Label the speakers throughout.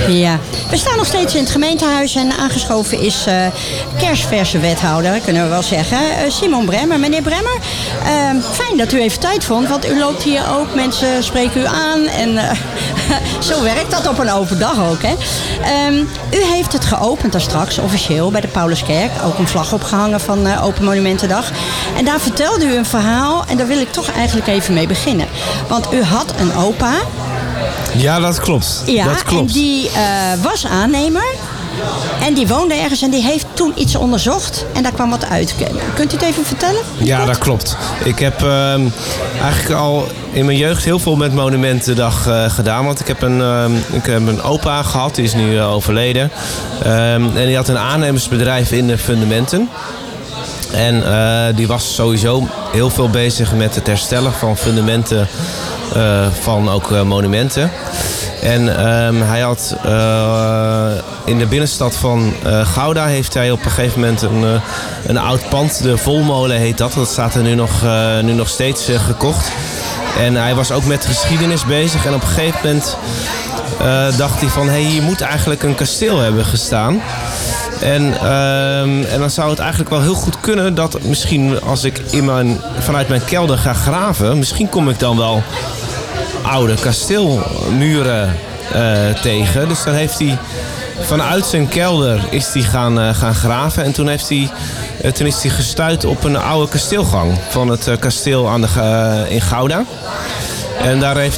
Speaker 1: Ja, we staan nog steeds in het gemeentehuis en aangeschoven is kersverse wethouder, kunnen we wel zeggen. Simon Bremmer. Meneer Bremmer, fijn dat u even tijd vond, want u loopt hier ook, mensen spreken u aan en zo werkt dat op een open dag ook. Hè? U heeft het geopend daar straks, officieel, bij de Pauluskerk. Ook een vlag opgehangen van Open Monumentendag. En daar vertelde u een verhaal en daar wil ik toch eigenlijk even mee beginnen. Want u had een opa.
Speaker 2: Ja, dat klopt.
Speaker 1: Ja,
Speaker 2: dat klopt.
Speaker 1: En die was aannemer. En die woonde ergens en die heeft toen iets onderzocht. En daar kwam wat uit. Kunt u het even vertellen?
Speaker 2: Ja, dat klopt. Ik heb eigenlijk al in mijn jeugd heel veel met Monumentendag gedaan. Want ik heb een opa gehad, die is nu overleden. En die had een aannemersbedrijf in de fundamenten. En die was sowieso heel veel bezig met het herstellen van fundamenten van ook monumenten. En hij had in de binnenstad van Gouda heeft hij op een gegeven moment een oud pand, de Volmolen heet dat. Dat staat er nu nog steeds gekocht. En hij was ook met geschiedenis bezig. En op een gegeven moment dacht hij van, hier moet eigenlijk een kasteel hebben gestaan. En dan zou het eigenlijk wel heel goed kunnen dat misschien als ik vanuit mijn kelder ga graven, misschien kom ik dan wel oude kasteelmuren tegen. Dus dan heeft hij vanuit zijn kelder is hij gaan graven. En toen is hij gestuit op een oude kasteelgang van het kasteel in Gouda. En daar heeft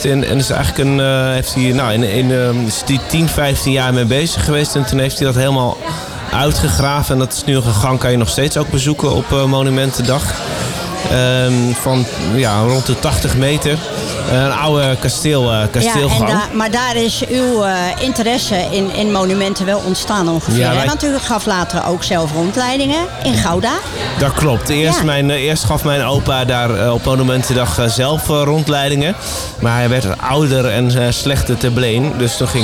Speaker 2: hij 10, 15 jaar mee bezig geweest. En toen heeft hij dat helemaal uitgegraven. En dat is nu een gang, kan je nog steeds ook bezoeken op Monumentendag. Van rond de 80 meter. Een oude kasteelgang.
Speaker 1: Ja, maar daar is uw interesse in monumenten wel ontstaan ongeveer. Ja, want u gaf later ook zelf rondleidingen in Gouda.
Speaker 2: Dat klopt. Eerst gaf mijn opa daar op Monumentendag zelf rondleidingen. Maar hij werd ouder en slechter te bleen. Dus toen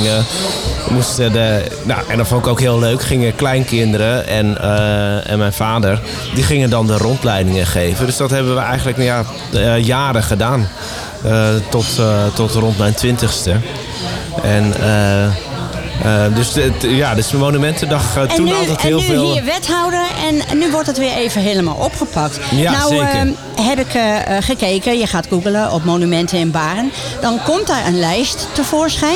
Speaker 2: en dat vond ik ook heel leuk, gingen kleinkinderen en mijn vader, die gingen dan de rondleidingen geven. Dus dat hebben we eigenlijk jaren gedaan. Tot rond mijn 20ste. En dus de Monumentendag toen
Speaker 1: nu,
Speaker 2: altijd heel veel.
Speaker 1: En nu hier wethouder en nu wordt het weer even helemaal opgepakt.
Speaker 2: Ja, zeker.
Speaker 1: Heb ik gekeken, je gaat googlen op monumenten in Baren. Dan komt daar een lijst tevoorschijn.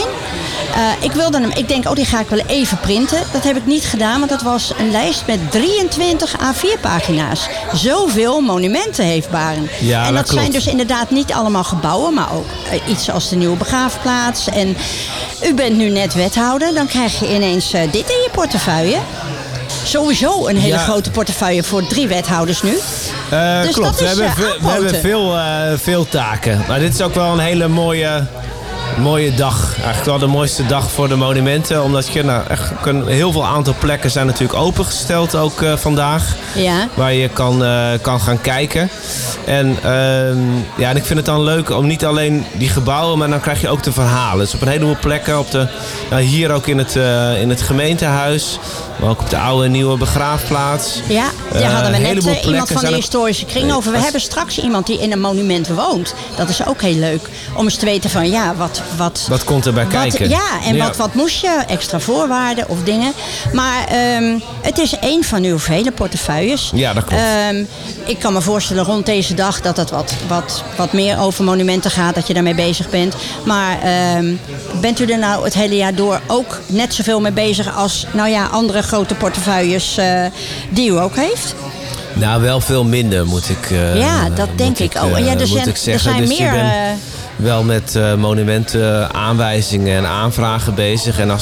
Speaker 1: Ik denk, die ga ik wel even printen. Dat heb ik niet gedaan, want dat was een lijst met 23 A4 pagina's. Zoveel monumenten heeft Baren.
Speaker 2: Ja,
Speaker 1: en dat
Speaker 2: klopt.
Speaker 1: zijn dus inderdaad niet allemaal gebouwen, maar ook iets als de nieuwe begraafplaats. En u bent nu net wethouder, dan krijg je ineens dit in je portefeuille. Sowieso een hele grote portefeuille voor 3 wethouders nu. Dus
Speaker 2: klopt,
Speaker 1: dat is,
Speaker 2: we hebben veel taken. Maar dit is ook wel een hele mooie dag. Eigenlijk wel de mooiste dag voor de monumenten. Omdat je heel veel aantal plekken zijn natuurlijk opengesteld ook vandaag.
Speaker 1: Ja.
Speaker 2: Waar je kan gaan kijken. En ik vind het dan leuk om niet alleen die gebouwen, maar dan krijg je ook de verhalen. Dus op een heleboel plekken, hier ook in het gemeentehuis, maar ook op de oude nieuwe begraafplaats.
Speaker 1: Ja, daar hadden we net iemand van de historische kring over. We
Speaker 2: Wat?
Speaker 1: hebben straks iemand die in een monument woont. Dat is ook heel leuk. Om eens te weten van
Speaker 2: wat komt erbij kijken?
Speaker 1: Wat moest je? Extra voorwaarden of dingen. Maar het is één van uw vele portefeuilles.
Speaker 2: Ja, dat klopt.
Speaker 1: Ik kan me voorstellen rond deze dag dat het wat meer over monumenten gaat. Dat je daarmee bezig bent. Maar bent u er nou het hele jaar door ook net zoveel mee bezig als andere grote portefeuilles die u ook heeft?
Speaker 2: Nou, wel veel minder moet ik
Speaker 1: dat denk ik ook. Er zijn
Speaker 2: dus
Speaker 1: meer.
Speaker 2: Wel met monumenten aanwijzingen en aanvragen bezig. En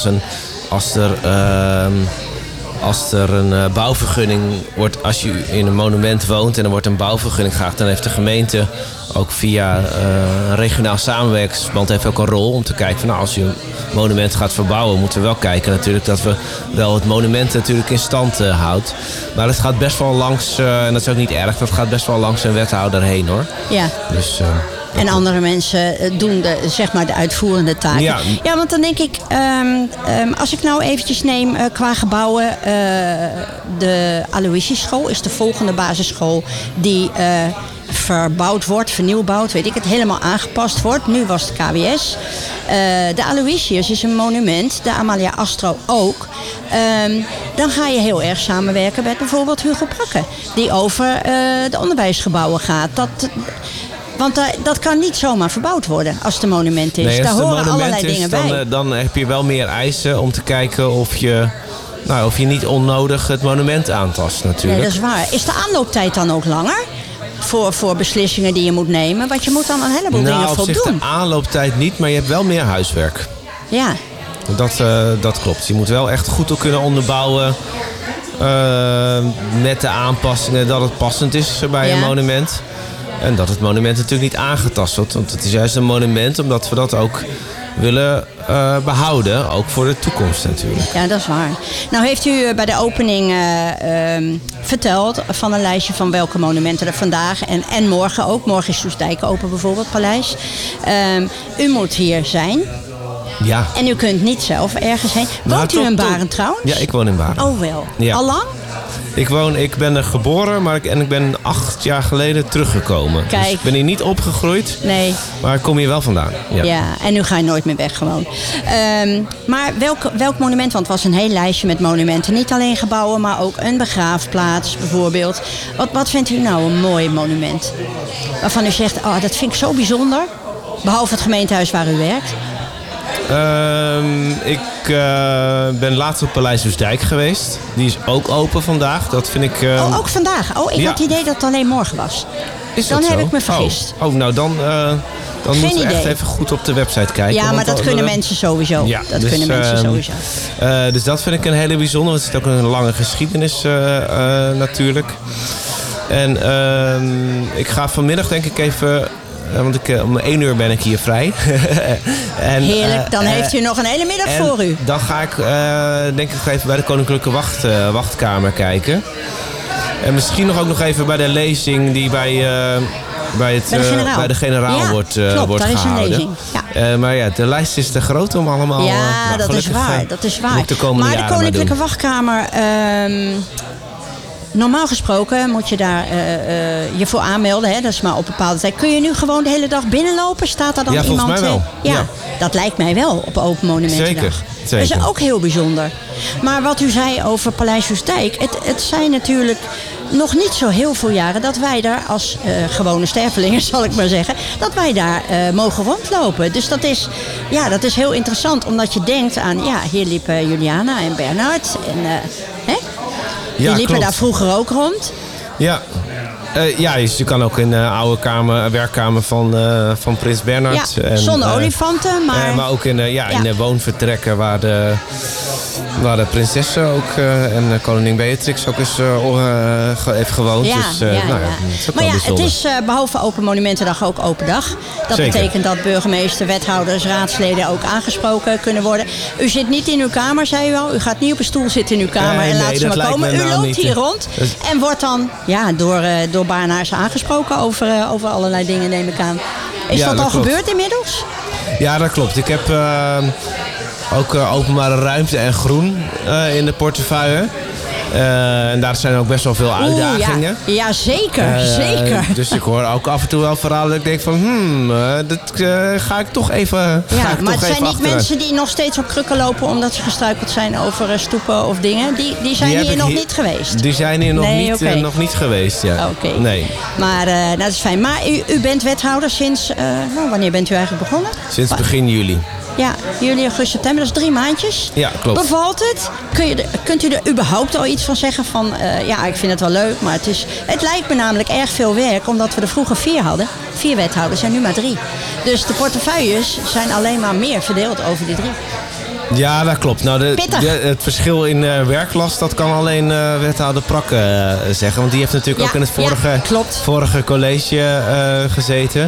Speaker 2: als er een bouwvergunning wordt, als je in een monument woont en er wordt een bouwvergunning gevraagd, dan heeft de gemeente ook via een regionaal samenwerkingsverband heeft ook een rol om te kijken van als je een monument gaat verbouwen, moeten we wel kijken natuurlijk dat we wel het monument natuurlijk in stand houdt. Maar het gaat best wel langs, en dat is ook niet erg, dat gaat best wel langs een wethouder heen hoor.
Speaker 1: Ja.
Speaker 2: Dus,
Speaker 1: en andere mensen doen de uitvoerende taken. Ja, want dan denk ik, als ik nou eventjes neem qua gebouwen, de Aloysius School is de volgende basisschool die verbouwd wordt, vernieuwbouwd, weet ik het, helemaal aangepast wordt. Nu was het KWS. De Aloysius is een monument, de Amalia Astro ook. Dan ga je heel erg samenwerken met bijvoorbeeld Hugo Prakke, die over de onderwijsgebouwen gaat. Want dat kan niet zomaar verbouwd worden als het een monument is.
Speaker 2: Nee,
Speaker 1: daar horen
Speaker 2: monument
Speaker 1: allerlei dingen bij.
Speaker 2: Dan heb je wel meer eisen om te kijken of je niet onnodig het monument aantast natuurlijk.
Speaker 1: Nee, dat is waar. Is de aanlooptijd dan ook langer? Voor beslissingen die je moet nemen? Want je moet dan een heleboel dingen voldoen.
Speaker 2: Nou, op zich de aanlooptijd niet, maar je hebt wel meer huiswerk.
Speaker 1: Ja.
Speaker 2: Dat klopt. Je moet wel echt goed kunnen onderbouwen met de aanpassingen dat het passend is bij een monument. En dat het monument natuurlijk niet aangetast wordt. Want het is juist een monument omdat we dat ook willen behouden. Ook voor de toekomst natuurlijk.
Speaker 1: Ja, dat is waar. Nou heeft u bij de opening verteld van een lijstje van welke monumenten er vandaag en morgen ook. Morgen is Soestdijk open bijvoorbeeld, Paleis. U moet hier zijn.
Speaker 2: Ja.
Speaker 1: En u kunt niet zelf ergens heen. Woont u in Baren trouwens?
Speaker 2: Ja, ik woon in Baren.
Speaker 1: Oh wel.
Speaker 2: Ja.
Speaker 1: Al lang?
Speaker 2: Ik ben er geboren, maar ik ben 8 jaar geleden teruggekomen.
Speaker 1: Kijk.
Speaker 2: Dus ik ben hier niet opgegroeid.
Speaker 1: Nee.
Speaker 2: Maar ik kom hier wel vandaan.
Speaker 1: Ja, en nu ga je nooit meer weg gewoon. Maar welk monument? Want het was een heel lijstje met monumenten. Niet alleen gebouwen, maar ook een begraafplaats bijvoorbeeld. Wat vindt u nou een mooi monument? Waarvan u zegt, dat vind ik zo bijzonder. Behalve het gemeentehuis waar u werkt.
Speaker 2: Ik ben laatst op Paleis Soestdijk geweest. Die is ook open vandaag. Dat vind ik...
Speaker 1: ook vandaag? Ik had het idee dat het alleen morgen was.
Speaker 2: Is
Speaker 1: dan
Speaker 2: dat
Speaker 1: heb
Speaker 2: zo?
Speaker 1: ik me vergist.
Speaker 2: Nou dan moeten we echt even goed op de website kijken.
Speaker 1: Ja, maar dat kunnen mensen sowieso.
Speaker 2: Ja, dus dat vind ik een hele bijzondere. Want het is ook een lange geschiedenis natuurlijk. En ik ga vanmiddag denk ik even... Want om 1 uur ben ik hier vrij.
Speaker 1: Heerlijk, dan heeft u nog een hele middag voor u.
Speaker 2: Dan ga ik denk ik even bij de Koninklijke Wachtkamer kijken. En misschien ook nog even bij de lezing die bij de generaal wordt
Speaker 1: daar
Speaker 2: gehouden.
Speaker 1: Is een lezing. Ja.
Speaker 2: Maar ja, de lijst is te groot om allemaal...
Speaker 1: Ja, dat is waar. Maar de Koninklijke Wachtkamer... Normaal gesproken moet je daar je voor aanmelden. Hè? Dat is maar op bepaalde tijd. Kun je nu gewoon de hele dag binnenlopen? Staat daar dan iemand?
Speaker 2: Volgens mij wel.
Speaker 1: Ja, dat lijkt mij wel op Open Monumentendag.
Speaker 2: Zeker.
Speaker 1: Dat is ook heel bijzonder. Maar wat u zei over Paleis Soestdijk. Het zijn natuurlijk nog niet zo heel veel jaren dat wij daar als gewone stervelingen, zal ik maar zeggen, dat wij daar mogen rondlopen. Dus dat is heel interessant. Omdat je denkt aan, hier liepen Juliana en Bernhard. Die liepen daar vroeger ook rond.
Speaker 2: Ja. Je kan ook in de oude werkkamer van Prins Bernhard.
Speaker 1: Ja, zonder olifanten.
Speaker 2: Maar ook in de woonvertrekken waar de prinsessen ook en koningin Beatrix ook eens heeft gewoond. Het
Speaker 1: is behalve Open Monumentendag ook open dag. Dat betekent dat burgemeester, wethouders, raadsleden ook aangesproken kunnen worden. U zit niet in uw kamer, zei u al. U gaat niet op een stoel zitten in uw kamer en laat ze maar komen. U loopt hier rond en wordt dan door Baarnaars aangesproken over allerlei dingen, neem ik aan. Is dat al gebeurd inmiddels?
Speaker 2: Ja, dat klopt. Ik heb ook openbare ruimte en groen in de portefeuille. En daar zijn ook best wel veel uitdagingen.
Speaker 1: Ja, zeker.
Speaker 2: Dus ik hoor ook af en toe wel verhalen dat ik denk van... dat ga ik toch even
Speaker 1: maar het zijn niet mensen die nog steeds op krukken lopen... omdat ze gestruikeld zijn over stoepen of dingen. Die zijn hier nog niet geweest.
Speaker 2: Die zijn hier nog niet geweest, ja.
Speaker 1: Oké.
Speaker 2: Nee.
Speaker 1: Maar dat is fijn. Maar u bent wethouder sinds... wanneer bent u eigenlijk begonnen?
Speaker 2: Sinds begin juli.
Speaker 1: Ja, juli, augustus, september, dat is 3 maandjes.
Speaker 2: Ja, klopt.
Speaker 1: Bevalt het? Kunt u er überhaupt al iets van zeggen van... ik vind het wel leuk, maar het lijkt me namelijk erg veel werk... omdat we er vroeger 4 hadden. 4 wethouders en nu maar 3. Dus de portefeuilles zijn alleen maar meer verdeeld over die 3.
Speaker 2: Ja, dat klopt. Nou, het verschil in werklast, dat kan alleen wethouder Prakke zeggen. Want die heeft natuurlijk ook in het vorige college gezeten.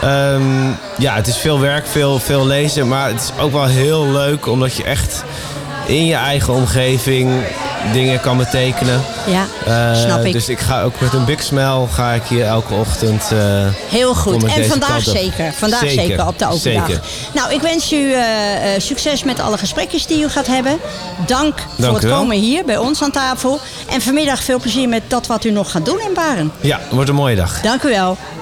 Speaker 2: Het is veel werk, veel lezen. Maar het is ook wel heel leuk, omdat je echt in je eigen omgeving dingen kan betekenen.
Speaker 1: Ja, snap ik.
Speaker 2: Dus ik ga ook met een big smile ga ik hier elke ochtend.
Speaker 1: Heel goed. En vandaag zeker. Vandaag zeker op de open dag. Nou, ik wens u succes met alle gesprekjes die u gaat hebben. Dank voor het komen hier bij ons aan tafel. En vanmiddag veel plezier met dat wat u nog gaat doen in Baren.
Speaker 2: Ja, het wordt een mooie dag.
Speaker 1: Dank u wel.